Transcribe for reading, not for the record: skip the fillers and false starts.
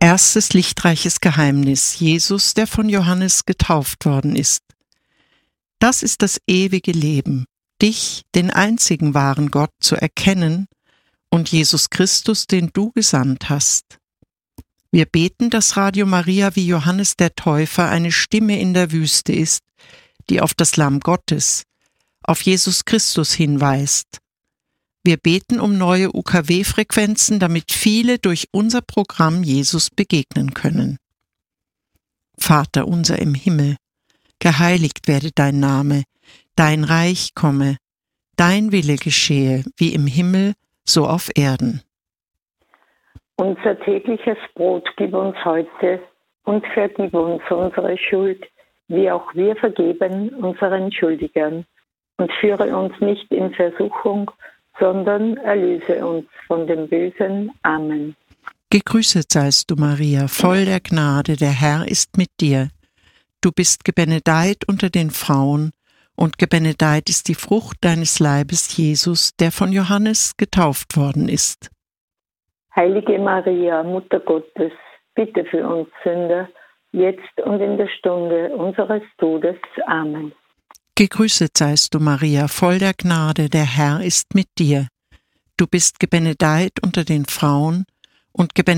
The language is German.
Erstes lichtreiches Geheimnis: Jesus, der von Johannes getauft worden ist. Das ist das ewige Leben, dich, den einzigen wahren Gott, zu erkennen und Jesus Christus, den du gesandt hast. Wir beten, dass Radio Maria wie Johannes der Täufer eine Stimme in der Wüste ist, die auf das Lamm Gottes, auf Jesus Christus hinweist. Wir beten um neue UKW-Frequenzen, damit viele durch unser Programm Jesus begegnen können. Vater unser im Himmel, geheiligt werde dein Name, dein Reich komme, dein Wille geschehe, wie im Himmel, so auf Erden. Unser tägliches Brot gib uns heute und vergib uns unsere Schuld, wie auch wir vergeben unseren Schuldigern. Und führe uns nicht in Versuchung, sondern erlöse uns von dem Bösen. Amen. Gegrüßet seist du, Maria, voll der Gnade, der Herr ist mit dir. Du bist gebenedeit unter den Frauen, und gebenedeit ist die Frucht deines Leibes, Jesus, der von Johannes getauft worden ist. Heilige Maria, Mutter Gottes, bitte für uns Sünder, jetzt und in der Stunde unseres Todes. Amen. Gegrüßet seist du, Maria, voll der Gnade, der Herr ist mit dir. Du bist gebenedeit unter den Frauen, und gebenedeit